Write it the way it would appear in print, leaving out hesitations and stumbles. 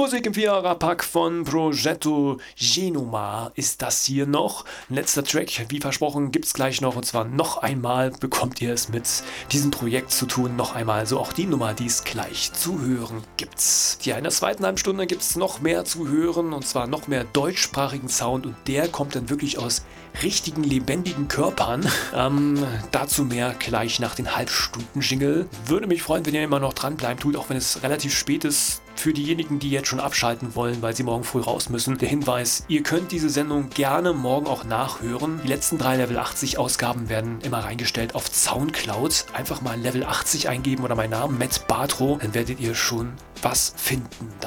Musik im 4er-Pack von Progetto Genoma ist das hier noch. Letzter Track, wie versprochen, gibt's gleich noch. Und zwar noch einmal bekommt ihr es mit diesem Projekt zu tun. Noch einmal, so auch die Nummer, die es gleich zu hören gibt. Ja, in der zweiten halben Stunde gibt es noch mehr zu hören. Und zwar noch mehr deutschsprachigen Sound. Und der kommt dann wirklich aus richtigen, lebendigen Körpern. Dazu mehr gleich nach den Halbstunden-Jingle. Würde mich freuen, wenn ihr immer noch dranbleiben tut, auch wenn es relativ spät ist. Für diejenigen, die jetzt schon abschalten wollen, weil sie morgen früh raus müssen, der Hinweis, ihr könnt diese Sendung gerne morgen auch nachhören. Die letzten 3 Level 80 Ausgaben werden immer reingestellt auf Soundcloud. Einfach mal Level 80 eingeben oder meinen Namen, Matt Bartro, dann werdet ihr schon was finden da.